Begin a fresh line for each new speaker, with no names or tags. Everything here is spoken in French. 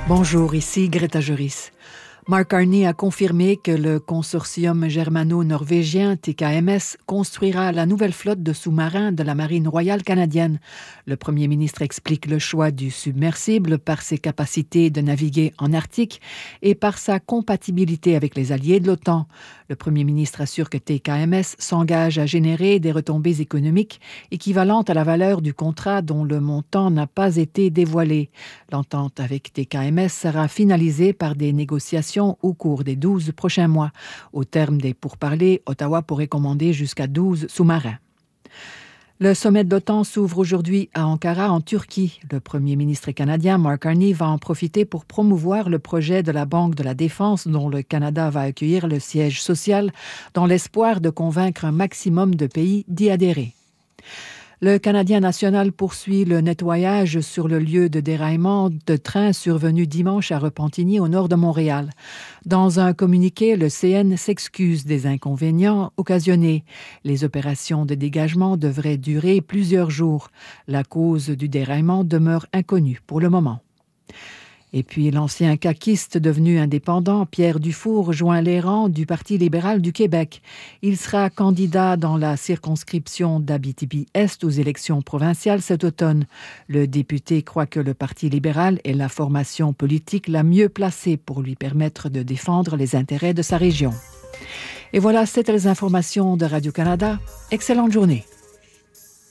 Bonjour, ici Greta Juris. Mark Carney a confirmé que le consortium germano-norvégien TKMS construira la nouvelle flotte de sous-marins de la Marine royale canadienne. Le premier ministre explique le choix du submersible par ses capacités de naviguer en Arctique et par sa compatibilité avec les alliés de l'OTAN. Le premier ministre assure que TKMS s'engage à générer des retombées économiques équivalentes à la valeur du contrat dont le montant n'a pas été dévoilé. L'entente avec TKMS sera finalisée par des négociations au cours des 12 prochains mois. Au terme des pourparlers, Ottawa pourrait commander jusqu'à 12 sous-marins. Le sommet de l'OTAN s'ouvre aujourd'hui à Ankara, en Turquie. Le premier ministre canadien, Mark Carney, va en profiter pour promouvoir le projet de la Banque de la Défense dont le Canada va accueillir le siège social dans l'espoir de convaincre un maximum de pays d'y adhérer. Le Canadien national poursuit le nettoyage sur le lieu de déraillement de train survenu dimanche à Repentigny, au nord de Montréal. Dans un communiqué, le CN s'excuse des inconvénients occasionnés. Les opérations de dégagement devraient durer plusieurs jours. La cause du déraillement demeure inconnue pour le moment. Et puis l'ancien caquiste devenu indépendant, Pierre Dufour, rejoint les rangs du Parti libéral du Québec. Il sera candidat dans la circonscription d'Abitibi-Est aux élections provinciales cet automne. Le député croit que le Parti libéral est la formation politique la mieux placée pour lui permettre de défendre les intérêts de sa région. Et voilà, c'était les informations de Radio-Canada. Excellente journée.